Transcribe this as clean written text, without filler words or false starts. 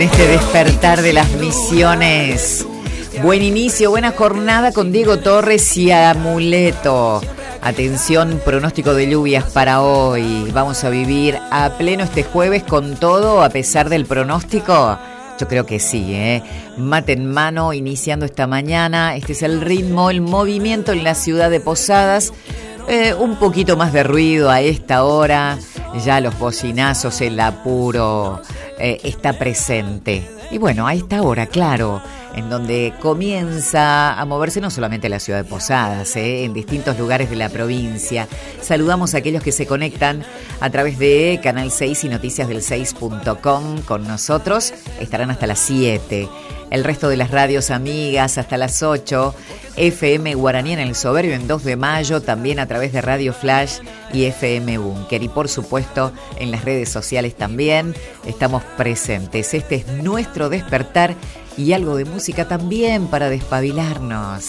Este despertar de las misiones. Buen inicio, buena jornada con Diego Torres y Amuleto. Atención, pronóstico de lluvias para hoy. Vamos a vivir a pleno este jueves con todo, a pesar del pronóstico. Yo creo que sí, Mate en mano, iniciando esta mañana. Este es el ritmo, el movimiento en la ciudad de Posadas. Un poquito más de ruido a esta hora. Ya los bocinazos, el apuro está presente. Y bueno, a esta hora, claro, en donde comienza a moverse no solamente la ciudad de Posadas, en distintos lugares de la provincia. Saludamos a aquellos que se conectan a través de Canal 6 y noticiasdel6.com con nosotros. Estarán hasta las 7. El resto de las radios amigas hasta las 8. FM Guaraní en el Soberbio en 2 de mayo, también a través de Radio Flash y FM Búnker. Y por supuesto en las redes sociales también estamos presentes. Este es nuestro despertar y algo de música también para despabilarnos.